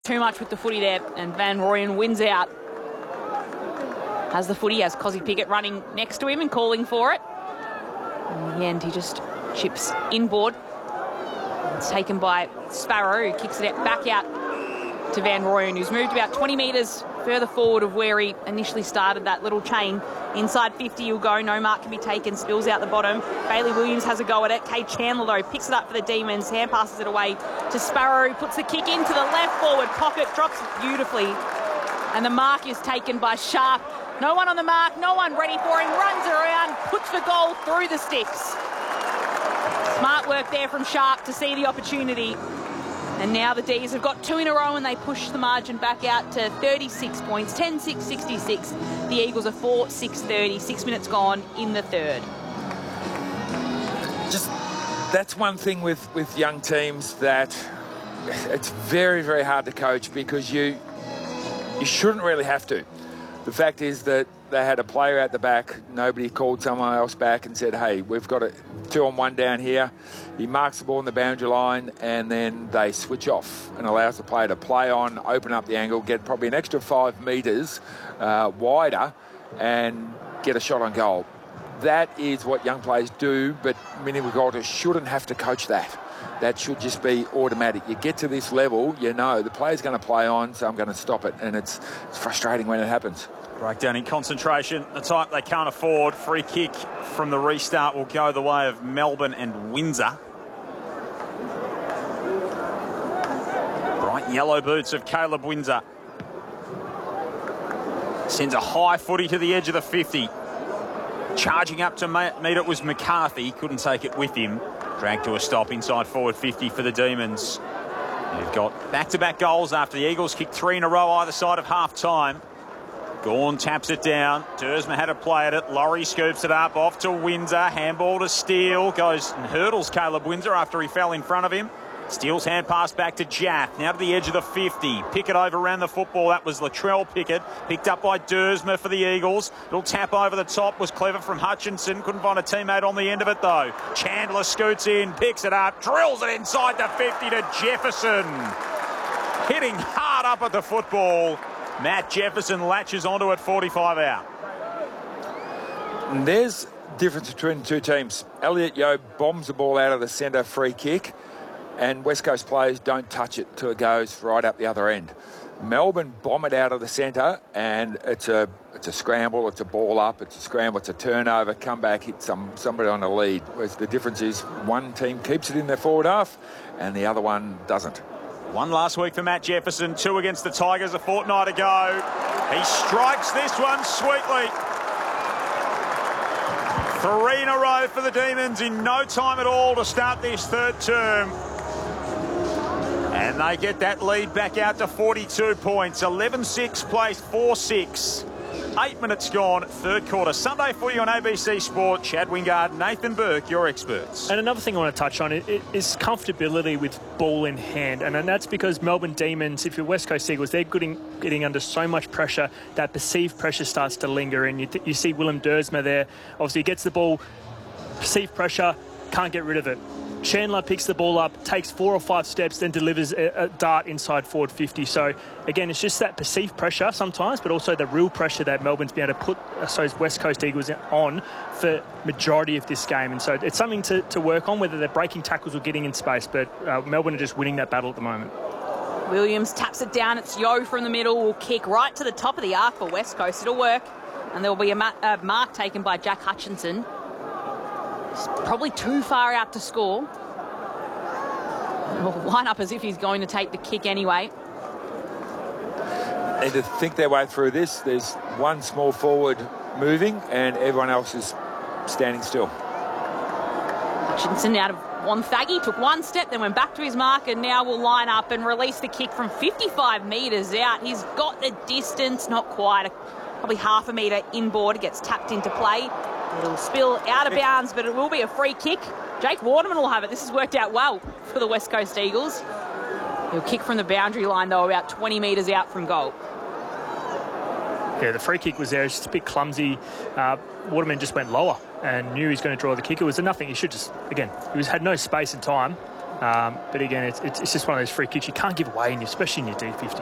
too much with the footy there, and Van Rooyen wins out. Has the footy, has Cozzy Pickett running next to him and calling for it. In the end, he just chips inboard. It's taken by Sparrow, who kicks it back out to Van Rooyen, who's moved about 20 metres further forward of where he initially started that little chain. Inside 50 he'll go, no mark can be taken, spills out the bottom. Bailey Williams has a go at it. Kay Chandler, though, picks it up for the Demons, hand passes it away to Sparrow, puts the kick into the left forward pocket, drops it beautifully. And the mark is taken by Sharp. No one on the mark, no one ready for him, runs around, puts the goal through the sticks. Smart work there from Sharp to see the opportunity. And now the D's have got 2 in a row and they push the margin back out to 36 points, 10-6-66. The Eagles are 4-6-30, 6 minutes gone in the third. Just, that's one thing with young teams that it's very, very hard to coach, because you shouldn't really have to. The fact is that they had a player at the back. Nobody called someone else back and said, hey, we've got a 2-on-1 down here. He marks the ball on the boundary line, and then they switch off and allows the player to play on, open up the angle, get probably an extra 5 metres wider and get a shot on goal. That is what young players do, but Mini Wagolta shouldn't have to coach that. That should just be automatic. You get to this level, you know, the player's going to play on, so I'm going to stop it. And it's frustrating when it happens. Breakdown in concentration, the type they can't afford. Free kick from the restart will go the way of Melbourne and Windsor. Bright yellow boots of Caleb Windsor. Sends a high footy to the edge of the 50. Charging up to meet it was McCarthy. Couldn't take it with him. Dragged to a stop inside forward 50 for the Demons. They've got back-to-back goals after the Eagles kicked 3 in a row either side of half-time. Gawn taps it down. Dersma had a play at it. Laurie scoops it up. Off to Windsor. Handball to Steele. Goes and hurdles Caleb Windsor after he fell in front of him. Steele's hand pass back to Jaff. Now to the edge of the 50. Pickett overran the football. That was Latrell Pickett. Picked up by Dersma for the Eagles. Little tap over the top was clever from Hutchinson. Couldn't find a teammate on the end of it, though. Chandler scoots in, picks it up, drills it inside the 50 to Jefferson. Hitting hard up at the football. Matt Jefferson latches onto it 45 out. And there's difference between the two teams. Elliot Yeo bombs the ball out of the centre free kick, and West Coast players don't touch it till it goes right up the other end. Melbourne bomb it out of the centre, and it's a scramble, it's a ball up, it's a scramble, it's a turnover, come back, hit somebody on the lead. Whereas the difference is one team keeps it in their forward half and the other one doesn't. 1 last week for Matt Jefferson, 2 against the Tigers a fortnight ago. He strikes this one sweetly. 3 in a row for the Demons in no time at all to start this third term. And they get that lead back out to 42 points. 11-6 placed 4-6. 8 minutes gone, third quarter. Sunday footy on ABC Sport. Chad Wingard, Nathan Burke, your experts. And another thing I want to touch on is comfortability with ball in hand. And that's because Melbourne Demons, if you're West Coast Eagles, they're getting under so much pressure that perceived pressure starts to linger. And you see Willem Dersma there. Obviously, he gets the ball, perceived pressure, can't get rid of it. Chandler picks the ball up, takes 4 or 5 steps, then delivers a dart inside forward 50. So, again, it's just that perceived pressure sometimes, but also the real pressure that Melbourne's been able to put those West Coast Eagles on for majority of this game. And so it's something to work on, whether they're breaking tackles or getting in space. But Melbourne are just winning that battle at the moment. Williams taps it down. It's Yeo from the middle. Will kick right to the top of the arc for West Coast. It'll work. And there will be a mark taken by Jack Hutchinson. He's probably too far out to score. He'll line up as if he's going to take the kick anyway. And to think their way through this, there's one small forward moving and everyone else is standing still. Hutchinson out of Wonthaggi took 1 step, then went back to his mark, and now will line up and release the kick from 55 metres out. He's got the distance, not quite, probably half a metre inboard. It gets tapped into play. It'll spill out of bounds, but it will be a free kick. Jake Waterman will have it. This has worked out well for the West Coast Eagles. He'll kick from the boundary line, though, about 20 metres out from goal. Yeah, the free kick was there. It's just a bit clumsy. Waterman just went lower and knew he was going to draw the kick. It was a nothing. He should just, again, had no space and time. But again, it's just one of those free kicks you can't give away, especially in your D50.